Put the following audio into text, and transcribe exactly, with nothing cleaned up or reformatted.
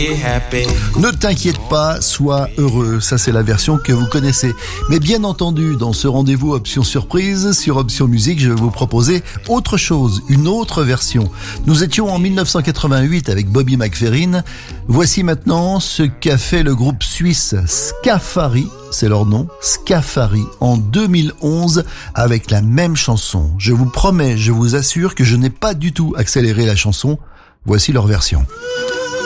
Ne t'inquiète pas, sois heureux. Ça, c'est la version que vous connaissez. Mais bien entendu, dans ce rendez-vous Option Surprise, sur Option Musique, je vais vous proposer autre chose, une autre version. Nous étions en dix-neuf cent quatre-vingt-huit avec Bobby McFerrin. Voici maintenant ce qu'a fait le groupe suisse Scafari, c'est leur nom, Scafari, en deux mille onze, avec la même chanson. Je vous promets, je vous assure que je n'ai pas du tout accéléré la chanson. Voici leur version.